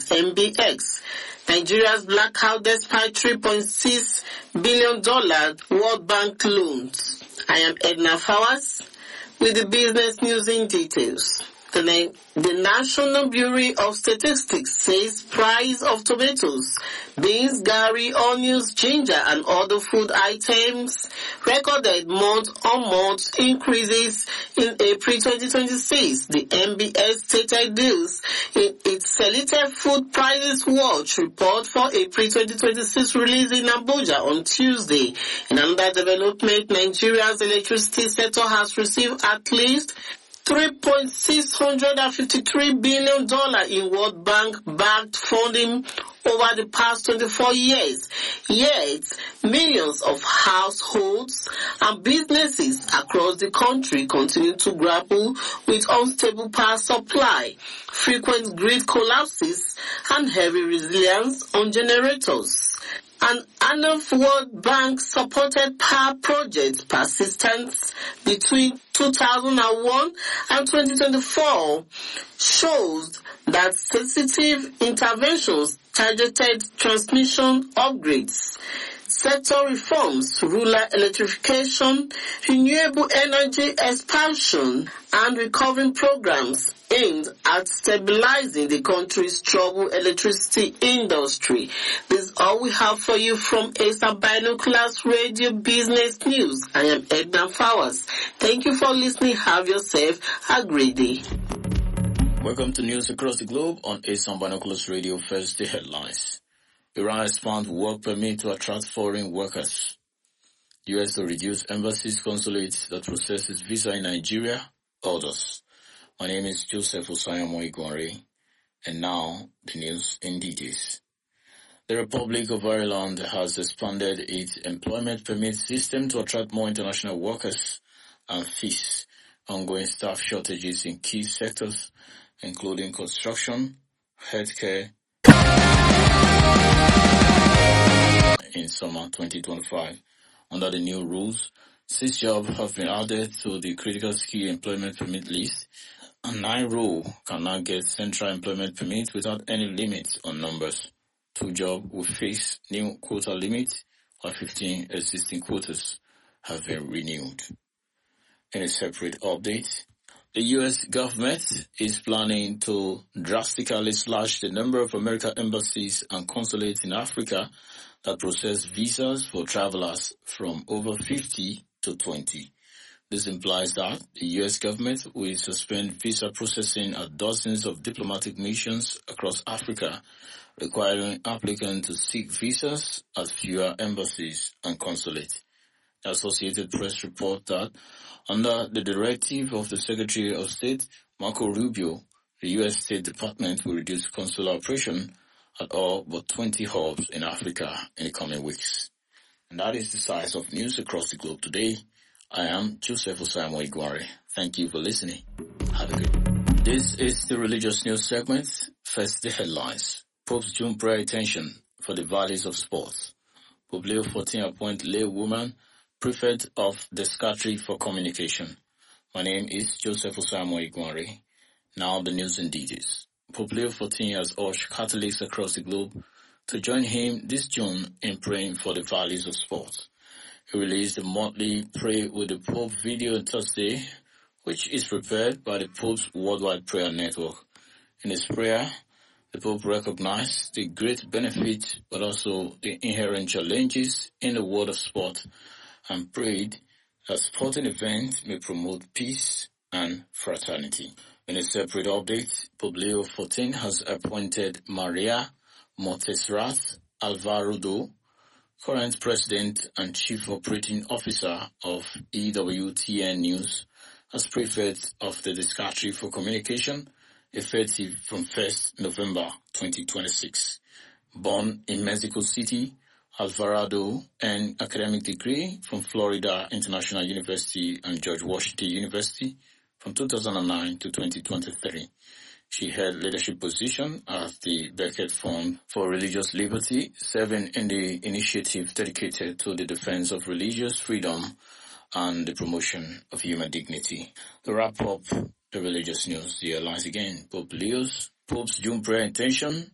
MBX. Nigeria's blackout despite $3.6 billion World Bank loans. I am Edna Fawaz with the business news in details. The National Bureau of Statistics says price of tomatoes, beans, garri, onions, ginger and other food items recorded month-on-month increases in April 2026. The MBS stated this in its Selected Food Prices Watch report for April 2026 released in Abuja on Tuesday. In another development, Nigeria's electricity sector has received at least $3.653 billion in World Bank-backed funding over the past 24 years. Yet, millions of households and businesses across the country continue to grapple with unstable power supply, frequent grid collapses, and heavy reliance on generators. An enough World Bank-supported power project persistence between 2001 and 2024 shows that sensitive interventions, targeted transmission upgrades, sector reforms, rural electrification, renewable energy expansion, and recovery programs aimed at stabilizing the country's troubled electricity industry. This is all we have for you from ASA Binoculars Radio Business News. I am Edna Fawaz. Thank you for listening. Have yourself a great day. Welcome to news across the globe on ASA Binoculars Radio. First, the headlines. Iran expands work permit to attract foreign workers. U.S. to reduce embassies, consulates that processes visa in Nigeria. Orders. My name is Joseph Osayamo Igwari, and now the news in details. The Republic of Ireland has expanded its employment permit system to attract more international workers and face ongoing staff shortages in key sectors, including construction, healthcare, in summer 2025. Under the new rules, 6 jobs have been added to the critical skill employment permit list, and 9 roles can now get central employment permit without any limit on numbers. 2 jobs will face new quota limit, while 15 existing quotas have been renewed. In a separate update, the U.S. government is planning to drastically slash the number of American embassies and consulates in Africa that process visas for travelers from over 50 to 20. This implies that the U.S. government will suspend visa processing at dozens of diplomatic missions across Africa, requiring applicants to seek visas at fewer embassies and consulates. The Associated Press reports that under the directive of the Secretary of State, Marco Rubio, the U.S. State Department will reduce consular operation at all but 20 hubs in Africa in the coming weeks. And that is the size of news across the globe today. I am Joseph Osayamo Igwari. Thank you for listening. Have a good day. This is the religious news segment. First, the headlines. Pope's June prayer attention for the values of sports. Pope Leo XIV appoint lay woman prefect of the Secretary for Communication. My name is Joseph Osayamo Igwari. Now the news in details. Pope Leo XIV has urged Catholics across the globe to join him this June in praying for the values of sports. He released the monthly Pray with the Pope video on Thursday, which is prepared by the Pope's Worldwide Prayer Network. In his prayer, the Pope recognized the great benefit but also the inherent challenges in the world of sport and prayed that sporting events may promote peace and fraternity. In a separate update, Pope Leo XIV has appointed Maria Montserrat Alvarado, current President and Chief Operating Officer of EWTN News, as Prefect of the Secretary for Communication, effective from 1st November 2026. Born in Mexico City, Alvarado earned academic degree from Florida International University and George Washington University from 2009 to 2023. She held leadership position at the Becket Fund for Religious Liberty, serving in the initiative dedicated to the defense of religious freedom and the promotion of human dignity. To wrap up the religious news, the headlines again. Pope's June prayer intention